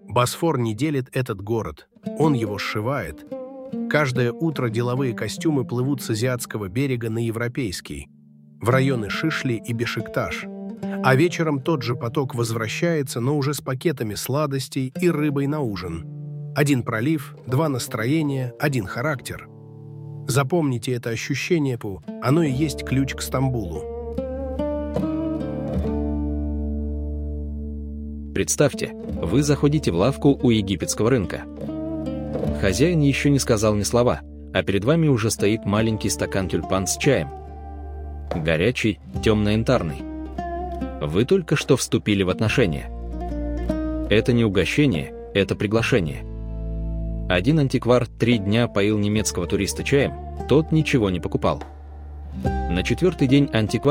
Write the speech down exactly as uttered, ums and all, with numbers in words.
Босфор не делит этот город, он его сшивает. Каждое утро деловые костюмы плывут с азиатского берега на европейский, в районы Шишли и Бешикташ. А вечером тот же поток возвращается, но уже с пакетами сладостей и рыбой на ужин. Один пролив, два настроения, один характер. Запомните это ощущение, Пу, оно и есть ключ к Стамбулу. Представьте, вы заходите в лавку у египетского рынка. Хозяин еще не сказал ни слова, а перед вами уже стоит маленький стакан тюльпан с чаем. Горячий, темно-янтарный. Вы только что вступили в отношения. Это не угощение, это приглашение. Один антиквар три дня поил немецкого туриста чаем, тот ничего не покупал. На четвертый день антиквар